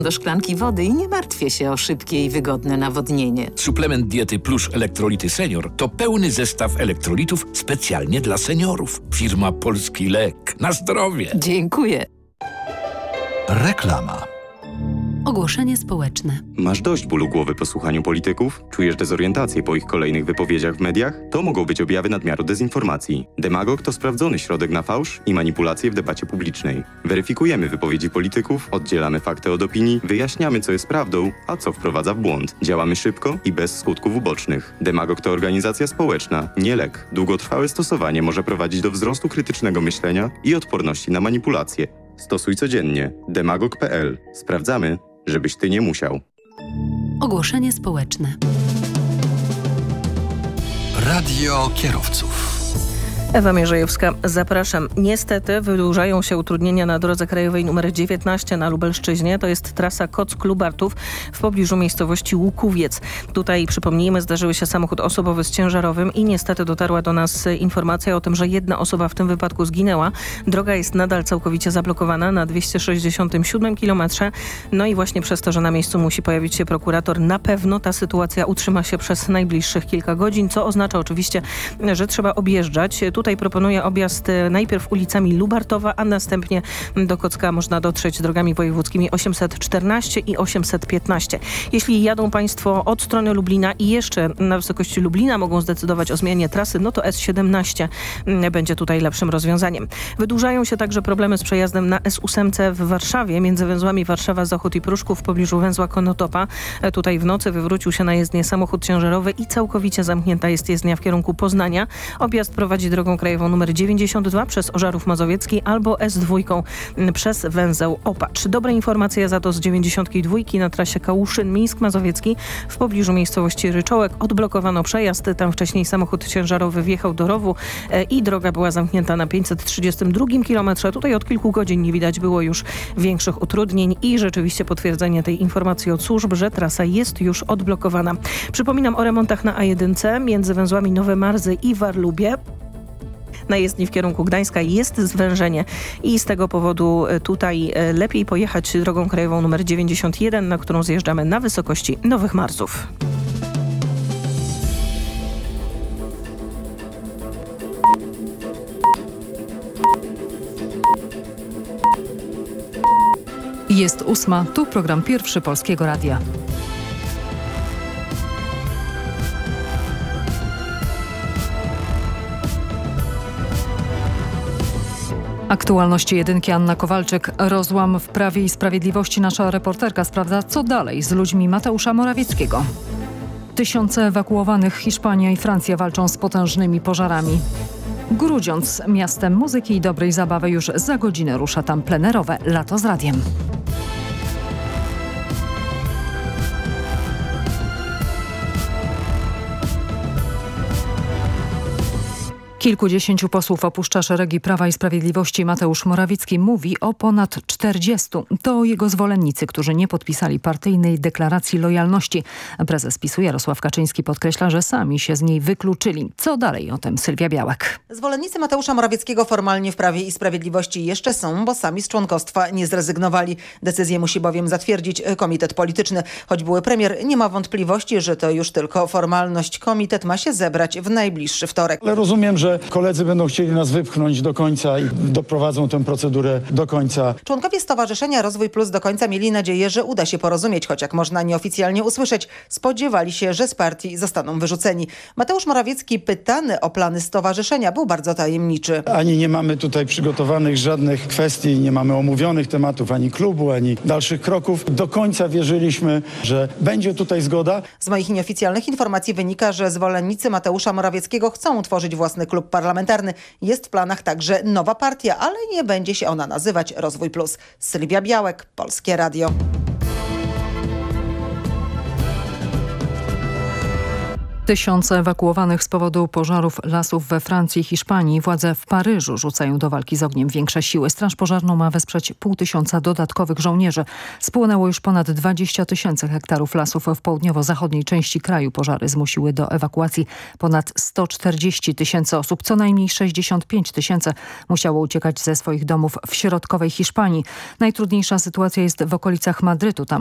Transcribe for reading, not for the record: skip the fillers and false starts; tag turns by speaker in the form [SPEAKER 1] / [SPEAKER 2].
[SPEAKER 1] do szklanki wody i nie martwię się o szybkie i wygodne nawodnienie.
[SPEAKER 2] Suplement diety Plus Elektrolity Senior to pełny zestaw elektrolitów specjalnie dla seniorów. Firma Polski Lek. Na zdrowie!
[SPEAKER 1] Dziękuję.
[SPEAKER 3] Reklama.
[SPEAKER 4] Ogłoszenie społeczne.
[SPEAKER 5] Masz dość bólu głowy po słuchaniu polityków? Czujesz dezorientację po ich kolejnych wypowiedziach w mediach? To mogą być objawy nadmiaru dezinformacji. Demagog to sprawdzony środek na fałsz i manipulacje w debacie publicznej. Weryfikujemy wypowiedzi polityków, oddzielamy fakty od opinii, wyjaśniamy, co jest prawdą, a co wprowadza w błąd. Działamy szybko i bez skutków ubocznych. Demagog to organizacja społeczna, nie lek. Długotrwałe stosowanie może prowadzić do wzrostu krytycznego myślenia i odporności na manipulacje. Stosuj codziennie. Demagog.pl. Sprawdzamy, żebyś ty nie musiał.
[SPEAKER 4] Ogłoszenie społeczne.
[SPEAKER 3] Radio kierowców.
[SPEAKER 6] Ewa Mierzejewska, zapraszam. Niestety wydłużają się utrudnienia na drodze krajowej nr 19 na Lubelszczyźnie. To jest trasa Kock-Lubartów w pobliżu miejscowości Łukowiec. Tutaj, przypomnijmy, zdarzył się samochód osobowy z ciężarowym i niestety dotarła do nas informacja o tym, że jedna osoba w tym wypadku zginęła. Droga jest nadal całkowicie zablokowana na 267 km. No i właśnie przez to, że na miejscu musi pojawić się prokurator, na pewno ta sytuacja utrzyma się przez najbliższych kilka godzin, co oznacza oczywiście, że trzeba objeżdżać. Tutaj proponuję objazd najpierw ulicami Lubartowa, a następnie do Kocka można dotrzeć drogami wojewódzkimi 814 i 815. Jeśli jadą Państwo od strony Lublina i jeszcze na wysokości Lublina mogą zdecydować o zmianie trasy, no to S17 będzie tutaj lepszym rozwiązaniem. Wydłużają się także problemy z przejazdem na S8 w Warszawie, między węzłami Warszawa-Zachód i Pruszków w pobliżu węzła Konotopa. Tutaj w nocy wywrócił się na jezdnię samochód ciężarowy i całkowicie zamknięta jest jezdnia w kierunku Poznania. Objazd prowadzi drogą krajową nr 92 przez Ożarów Mazowiecki albo S2 przez węzeł Opacz. Dobre informacje za to z 92 na trasie Kałuszyn-Mińsk Mazowiecki w pobliżu miejscowości Ryczołek. Odblokowano przejazd. Tam wcześniej samochód ciężarowy wjechał do rowu i droga była zamknięta na 532 kilometrze. Tutaj od kilku godzin nie widać było już większych utrudnień i rzeczywiście potwierdzenie tej informacji od służb, że trasa jest już odblokowana. Przypominam o remontach na A1 między węzłami Nowe Marzy i Warlubie. Na jezdni w kierunku Gdańska jest zwężenie i z tego powodu tutaj lepiej pojechać drogą krajową nr 91, na którą zjeżdżamy na wysokości Nowych Marzów.
[SPEAKER 7] Jest 8, tu program Pierwszy Polskiego Radia. Aktualności jedynki Anna Kowalczyk. Rozłam w Prawie i Sprawiedliwości. Nasza reporterka sprawdza, co dalej z ludźmi Mateusza Morawieckiego. Tysiące ewakuowanych. Hiszpania i Francja walczą z potężnymi pożarami. Grudziądz, miastem muzyki i dobrej zabawy, już za godzinę rusza tam plenerowe Lato z Radiem. Kilkudziesięciu posłów opuszcza szeregi Prawa i Sprawiedliwości. Mateusz Morawiecki mówi o ponad 40. To jego zwolennicy, którzy nie podpisali partyjnej deklaracji lojalności. Prezes PiS-u Jarosław Kaczyński podkreśla, że sami się z niej wykluczyli. Co dalej? O tym Sylwia Białek.
[SPEAKER 8] Zwolennicy Mateusza Morawieckiego formalnie w Prawie i Sprawiedliwości jeszcze są, bo sami z członkostwa nie zrezygnowali. Decyzję musi bowiem zatwierdzić komitet polityczny. Choć były premier nie ma wątpliwości, że to już tylko formalność. Komitet ma się zebrać w najbliższy wtorek.
[SPEAKER 9] Ale rozumiem, że koledzy będą chcieli nas wypchnąć do końca i doprowadzą tę procedurę do końca.
[SPEAKER 8] Członkowie Stowarzyszenia Rozwój Plus do końca mieli nadzieję, że uda się porozumieć, choć jak można nieoficjalnie usłyszeć, spodziewali się, że z partii zostaną wyrzuceni. Mateusz Morawiecki, pytany o plany stowarzyszenia, był bardzo tajemniczy.
[SPEAKER 9] Ani nie mamy tutaj przygotowanych żadnych kwestii, nie mamy omówionych tematów, ani klubu, ani dalszych kroków. Do końca wierzyliśmy, że będzie tutaj zgoda.
[SPEAKER 8] Z moich nieoficjalnych informacji wynika, że zwolennicy Mateusza Morawieckiego chcą utworzyć własny klub parlamentarny. Jest w planach także nowa partia, ale nie będzie się ona nazywać Rozwój Plus. Sylwia Białek, Polskie Radio.
[SPEAKER 7] Tysiące ewakuowanych z powodu pożarów lasów we Francji i Hiszpanii. Władze w Paryżu rzucają do walki z ogniem większe siły. Straż pożarną ma wesprzeć 500 dodatkowych żołnierzy. Spłonęło już ponad 20 000 hektarów lasów w południowo-zachodniej części kraju. Pożary zmusiły do ewakuacji ponad 140 000 osób. Co najmniej 65 000 musiało uciekać ze swoich domów w środkowej Hiszpanii. Najtrudniejsza sytuacja jest w okolicach Madrytu. Tam